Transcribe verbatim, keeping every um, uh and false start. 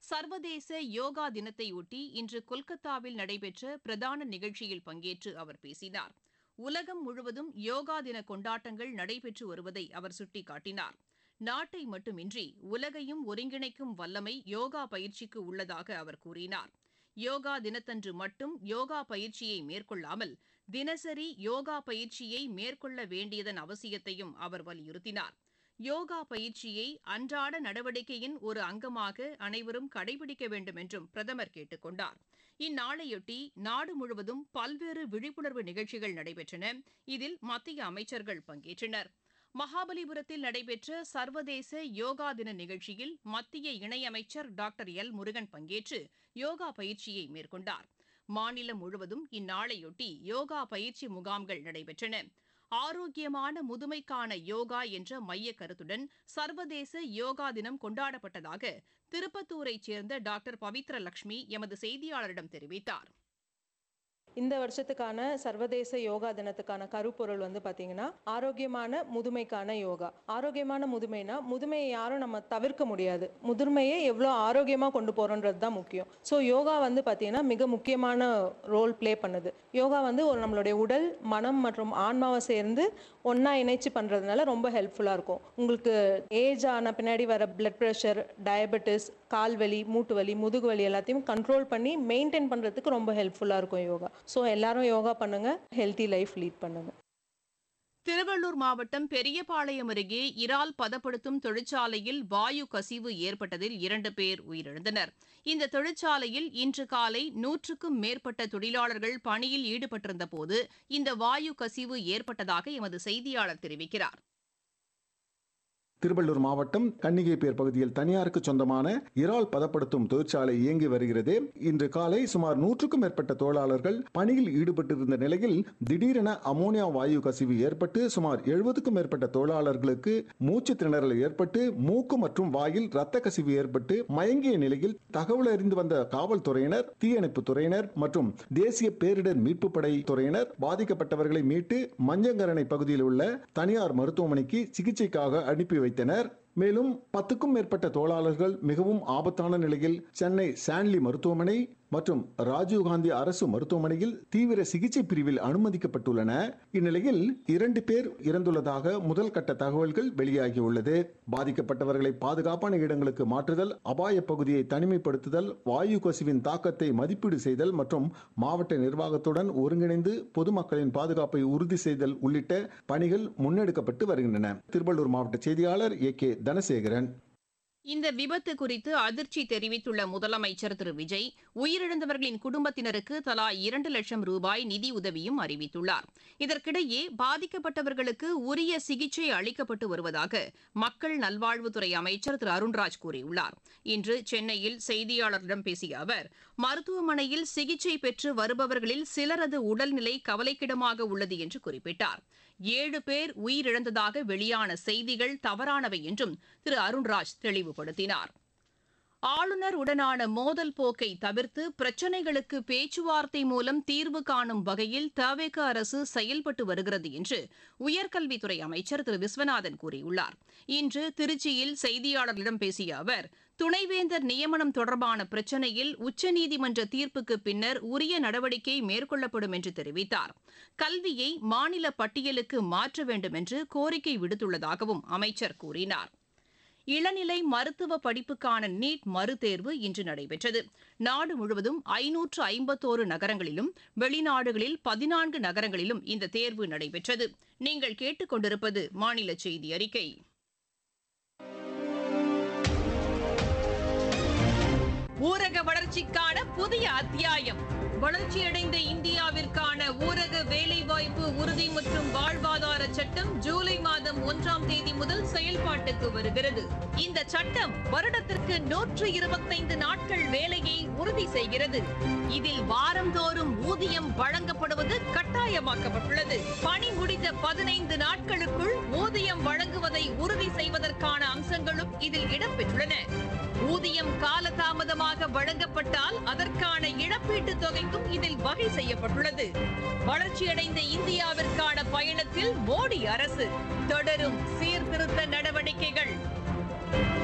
சர்வதேச யோகா தினத்தையொட்டி இன்று கொல்கத்தாவில் நடைபெற்ற பிரதான நிகழ்ச்சியில் பங்கேற்று அவர் பேசினார். உலகம் முழுவதும் யோகா தின கொண்டாட்டங்கள் நடைபெற்று வருவதை அவர் சுட்டிக்காட்டினார். நாட்டை மட்டுமின்றி உலகையும் ஒருங்கிணைக்கும் வல்லமை யோகா பயிற்சிக்கு உள்ளதாக அவர் கூறினார். யோகா தினத்தன்று மட்டும் யோகா பயிற்சியை மேற்கொள்ளாமல் தினசரி யோகா பயிற்சியை மேற்கொள்ள வேண்டியதன் அவசியத்தையும் அவர் வலியுறுத்தினார். யோகா பயிற்சியை அன்றாட நடவடிக்கையின் ஒரு அங்கமாக அனைவரும் கடைபிடிக்க வேண்டும் என்றும் பிரதமர் கேட்டுக் கொண்டார். இந்நாளையொட்டி நாடு முழுவதும் பல்வேறு விழிப்புணர்வு நிகழ்ச்சிகள் நடைபெற்றன. இதில் மத்திய அமைச்சர்கள் பங்கேற்றனர். மகாபலிபுரத்தில் நடைபெற்ற சர்வதேச யோகா தின நிகழ்ச்சியில் மத்திய இணையமைச்சர் டாக்டர் எல் முருகன் பங்கேற்று யோகா பயிற்சியை மேற்கொண்டார். மாநிலம் முழுவதும் இந்நாளையொட்டி யோகா பயிற்சி முகாம்கள் நடைபெற்றன. ஆரோக்கியமான முதுமைக்கான யோகா என்ற மைய கருத்துடன் சர்வதேச யோகா தினம் கொண்டாடப்பட்டதாக திருப்பத்தூரைச் சேர்ந்த டாக்டர் பவித்ர லட்சுமி எமது செய்தியாளரிடம் தெரிவித்தார். இந்த வருஷத்துக்கான சர்வதேச யோகா தினத்துக்கான கருப்பொருள் வந்து பார்த்தீங்கன்னா ஆரோக்கியமான முதுமைக்கான யோகா. ஆரோக்கியமான முதுமைனா முதுமையை யாரும் நம்ம தவிர்க்க முடியாது. முதுமையை எவ்வளோ ஆரோக்கியமாக கொண்டு போகிறோன்றது தான் முக்கியம். ஸோ யோகா வந்து பார்த்தீங்கன்னா மிக முக்கியமான ரோல் ப்ளே பண்ணுது. யோகா வந்து ஒரு நம்மளுடைய உடல், மனம் மற்றும் ஆன்மாவை சேர்ந்து ஒன்றா இணைச்சி பண்ணுறதுனால ரொம்ப ஹெல்ப்ஃபுல்லாக இருக்கும். உங்களுக்கு ஏஜ் ஆன பின்னாடி வர பிளட் ப்ரெஷர், டயபெட்டிஸ், கால்வலி, மூட்டு வலி, முதுகு வலி எல்லாத்தையும் கண்ட்ரோல் பண்ணி மெயின்டைன் பண்ணுறதுக்கு ரொம்ப ஹெல்ப்ஃபுல்லாக இருக்கும் யோகா. ஸோ எல்லாரும் யோகா பண்ணுங்க, ஹெல்த்தி லைஃப் லீட் பண்ணுங்க. திருவள்ளூர் மாவட்டம் பெரியபாளையம் அருகே இறால் பதப்படுத்தும் தொழிற்சாலையில் வாயு கசிவு ஏற்பட்டதில் இரண்டு பேர் உயிரிழந்தனர். இந்த தொழிற்சாலையில் இன்று காலை நூற்றுக்கும் மேற்பட்ட தொழிலாளர்கள் பணியில் ஈடுபட்டிருந்த போது இந்த வாயு கசிவு ஏற்பட்டதாக எமது செய்தியாளர் தெரிவிக்கிறார். திருவள்ளூர் மாவட்டம் கன்னிகைப்பேர் பகுதியில் தனியாருக்கு சொந்தமான இறால் பதப்படுத்தும் தொழிற்சாலை இயங்கி வருகிறது. இன்று காலை சுமார் நூற்றுக்கும் மேற்பட்ட தொழிலாளர்கள் பணியில் ஈடுபட்டிருந்த நிலையில் திடீரென அமோனியா வாயு கசிவு ஏற்பட்டு சுமார் எழுபதுக்கும் மேற்பட்ட தொழிலாளர்களுக்கு மூச்சு திணறல் ஏற்பட்டு மூக்கு மற்றும் வாயில் ரத்த கசிவு ஏற்பட்டு மயங்கிய நிலையில் தகவல் அறிந்து வந்த காவல்துறையினர், தீயணைப்பு துறையினர் மற்றும் தேசிய பேரிடர் மீட்பு படை துறையினர் பாதிக்கப்பட்டவர்களை மீட்டு மஞ்சங்கரணை பகுதியில் உள்ள தனியார் மருத்துவமனைக்கு சிகிச்சைக்காக அனுப்பி வைத்தனர். மேலும் பத்துக்கும் மேற்பட்ட தொழிலாளர்கள் மிகவும் ஆபத்தான நிலையில் சென்னை சான்லி மருத்துவமனை மற்றும் ராஜீவ்காந்தி அரசு மருத்துவமனையில் தீவிர சிகிச்சை பிரிவில் அனுமதிக்கப்பட்டுள்ளன. இந்நிலையில் இரண்டு பேர் இறந்துள்ளதாக முதல் கட்ட தகவல்கள் வெளியாகியுள்ளது. பாதிக்கப்பட்டவர்களை பாதுகாப்பான இடங்களுக்கு மாற்றுதல், அபாய பகுதியை தனிமைப்படுத்துதல், வாயு கசிவின் தாக்கத்தை மதிப்பீடு செய்தல் மற்றும் மாவட்ட நிர்வாகத்துடன் ஒருங்கிணைந்து பொதுமக்களின் பாதுகாப்பை உறுதி செய்தல் உள்ளிட்ட பணிகள் முன்னெடுக்கப்பட்டு வருகின்றன. திருவள்ளூர் மாவட்ட செய்தியாளர் ஏ கே தனசேகரன். இந்த விபத்து குறித்து அதிர்ச்சி தெரிவித்துள்ள முதலமைச்சர் திரு விஜய், உயிரிழந்தவர்களின் குடும்பத்தினருக்கு தலா இரண்டு லட்சம் ரூபாய் நிதி உதவியும் அறிவித்துள்ளார். இதற்கிடையே பாதிக்கப்பட்டவர்களுக்கு உரிய சிகிச்சை அளிக்கப்பட்டு வருவதாக மக்கள் நல்வாழ்வுத்துறை அமைச்சர் திரு அருண்ராஜ் கூறியுள்ளார். இன்று சென்னையில் செய்தியாளர்களிடம் பேசிய அவர், மருத்துவமனையில் சிகிச்சை பெற்று வருபவர்களில் சிலரது உடல்நிலை கவலைக்கிடமாக உள்ளது என்று குறிப்பிட்டார். ஏழு பேர் உயிரிழந்ததாக வெளியான செய்திகள் தவறானவை என்றும் திரு அருண்ராஜ் தெளிவுபடுத்தினார். ஆளுநர் உடனான மோதல் போக்கை தவிர்த்து பிரச்சினைகளுக்கு பேச்சுவார்த்தை மூலம் தீர்வு காணும் வகையில் தவேக அரசு செயல்பட்டு வருகிறது என்று உயர்கல்வித்துறை அமைச்சர் திரு விஸ்வநாதன் கூறியுள்ளார். இன்று திருச்சியில் செய்தியாளர்களிடம் பேசிய அவர், துணைவேந்தர் நியமனம் தொடர்பான பிரச்சினையில் உச்சநீதிமன்ற தீர்ப்புக்கு பின்னர் உரிய நடவடிக்கை மேற்கொள்ளப்படும் என்று தெரிவித்தார். கல்வியை மாநில பட்டியலுக்கு மாற்ற வேண்டும் என்று கோரிக்கை விடுத்துள்ளதாகவும் அமைச்சர் கூறினார். இளநிலை மருத்துவ படிப்புக்கான நீட் மறுதேர்வு இன்று நடைபெற்றது. நாடு முழுவதும் ஐநூற்று ஐம்பத்தோரு நகரங்களிலும் வெளிநாடுகளில் பதினான்கு நகரங்களிலும் இந்த தேர்வு நடைபெற்றது. நீங்கள் கேட்டுக்கொண்டிருப்பது மாநில செய்தி அறிக்கை. ஊரக வளர்ச்சிக்கான புதிய அத்தியாயம். வளர்ச்சியடைந்த இந்தியாவிற்கான ஊரக வேலைவாய்ப்பு உறுதி மற்றும் வாழ்வாதார சட்டம் ஜூலை மாதம் ஒன்றாம் தேதி முதல் செயல்பாட்டுக்கு வருகிறது. இந்த சட்டம் வருடத்திற்கு நூற்று இருபத்தைந்து நாட்கள் வேலையை உறுதி செய்கிறது. இதில் வாரந்தோறும் ஊதியம் வழங்கப்படுவது கட்டாயமாக்கப்பட்டுள்ளது. பணி முடிந்த பதினைந்து நாட்களுக்குள் ஊதியம் வழங்குவதை உறுதி செய்வதற்கான அம்சங்களும் இதில் இடம்பெற்றுள்ளன. ஊதியம் காலதாமதமாக வழங்கப்பட்டால் அதற்கான இழப்பீட்டுத் தொகைக்கும் இதில் வகை செய்யப்பட்டுள்ளது. வளர்ச்சியடைந்த இந்தியாவிற்கான பயணத்தில் மோடி அரசு தொடரும் சீர்திருத்த நடவடிக்கைகள்.